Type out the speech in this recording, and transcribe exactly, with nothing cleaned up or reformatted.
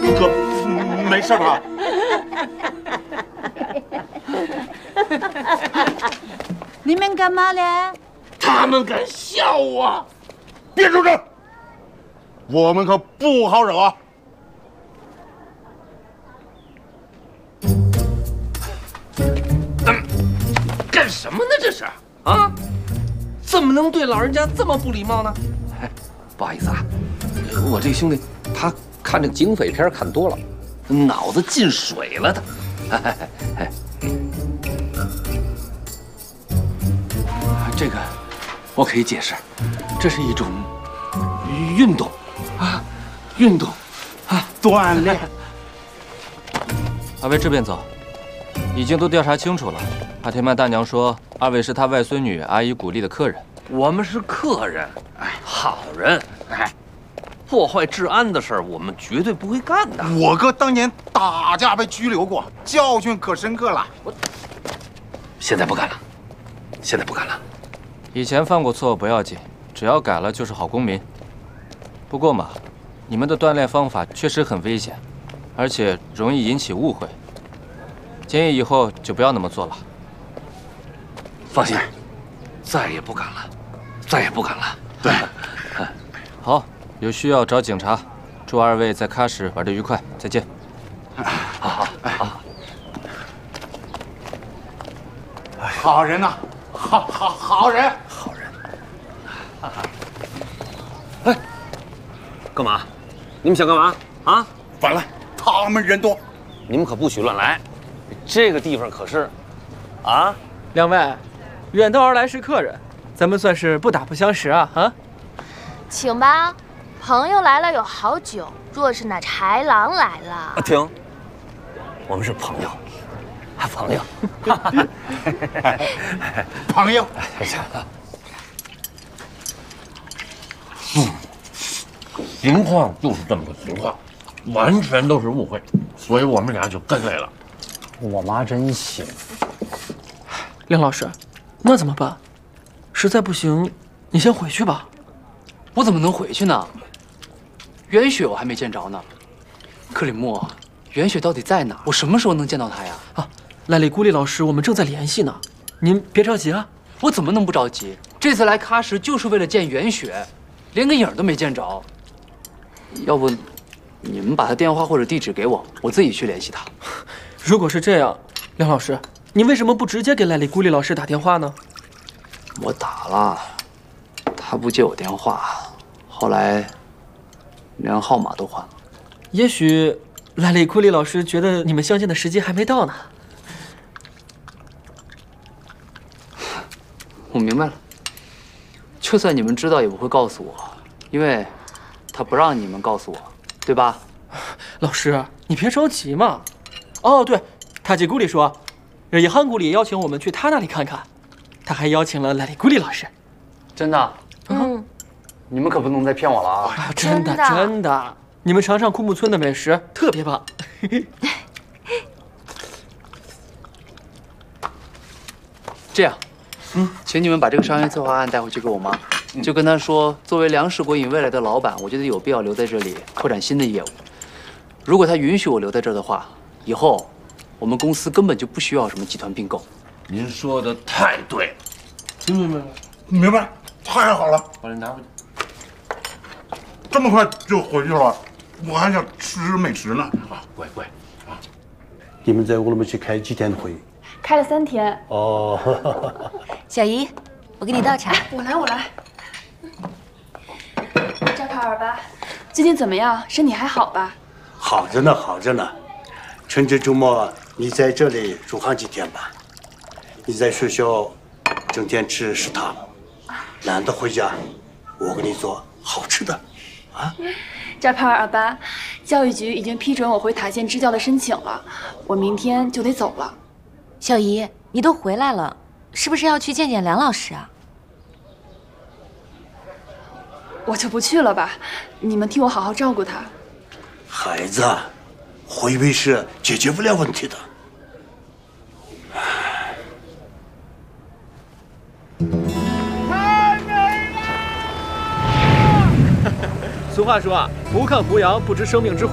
哥，没事吧？ 你们干嘛嘞？ 他们敢笑我！别出声！我们可不好惹啊！ 嗯，干什么呢？这是啊？怎么能对老人家这么不礼貌呢？哎，不好意思啊，我这兄弟他看这个警匪片看多了，脑子进水了他。哎哎这个我可以解释，这是一种运动啊，运动啊， 锻炼。 二位这边走，已经都调查清楚了。帕天曼大娘说，二位是她外孙女阿姨古丽的客人。 我们是客人，哎，好人，哎，破坏治安的事儿我们绝对不会干的。 我哥当年打架被拘留过，教训可深刻了。我现在不干了，现在不干了。 以前犯过错不要紧，只要改了就是好公民。不过嘛，你们的锻炼方法确实很危险，而且容易引起误会。建议以后就不要那么做了。 放心，再也不敢了，再也不敢了。 对， 好，有需要找警察。祝二位在喀什玩得愉快，再见。 好好好， 好人呐，好好好人， 好人。哎，干嘛？你们想干嘛啊？ 反了，他们人多， 你们可不许乱来。这个地方可是，啊， 两位，远道而来是客人，咱们算是不打不相识啊啊！ 请吧，朋友来了有好酒，若是那豺狼来了， 啊，停，我们是朋友，啊，朋友， 朋友。 嗯，情况就是这么个情况，完全都是误会，所以我们俩就跟来了。 我妈真行。 梁老师，那怎么办？实在不行，你先回去吧。 我怎么能回去呢？袁雪我还没见着呢。克里木，袁雪到底在哪？我什么时候能见到她呀？ 啊，赖里古丽老师，我们正在联系呢，您别着急啊。 我怎么能不着急？这次来喀什就是为了见袁雪，连个影都没见着。要不，你们把她电话或者地址给我，我自己去联系她。 如果是这样，梁老师，你为什么不直接给赖里古丽老师打电话呢？ 我打了，他不接我电话，后来连号码都换了。 也许赖里库里老师觉得你们相见的时机还没到呢。 我明白了，就算你们知道也不会告诉我，因为他不让你们告诉我，对吧？ 老师，你别着急嘛。哦，对，塔吉古里说，野汉古里邀请我们去他那里看看，他还邀请了赖里古里老师。 真的？ 嗯， 你们可不能再骗我了啊！ 啊，真的真的，你们尝尝库木村的美食，特别棒。 这样，嗯，请你们把这个商业策划案带回去给我妈，就跟她说，作为粮食国引未来的老板，我觉得有必要留在这里拓展新的业务。如果她允许我留在这儿的话，以后我们公司根本就不需要什么集团并购。 您说的太对了，听明白了？ 明白，太好了， 把这拿回去。 这么快就回去了，我还想吃美食呢。 啊，乖乖啊！ 你们在乌鲁木齐开几天的会？ 开了三天。 哦， 小姨，我给你倒茶。 我来，我来。扎卡尔巴，最近怎么样？身体还好吧？ 好着呢，好着呢。趁着周末，你在这里住上几天吧。你在学校整天吃食堂，懒得回家，我给你做好吃的，啊。 扎帕尔阿巴，教育局已经批准我回塔县支教的申请了，我明天就得走了。 小姨，你都回来了，是不是要去见见梁老师啊？ 我就不去了吧，你们替我好好照顾他。 孩子，回避是解决不了问题的。 太美了！ 俗话说啊，不看胡杨，不知生命之苦。